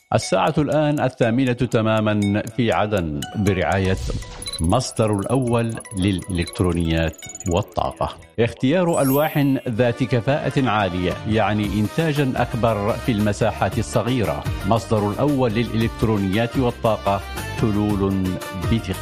الساعة الآن 8:00 تماما في عدن برعاية مصدر الأول للإلكترونيات والطاقة. اختيار ألواح ذات كفاءة عالية يعني إنتاجا أكبر في المساحات الصغيرة. مصدر الأول للإلكترونيات والطاقة، حلول بثقة.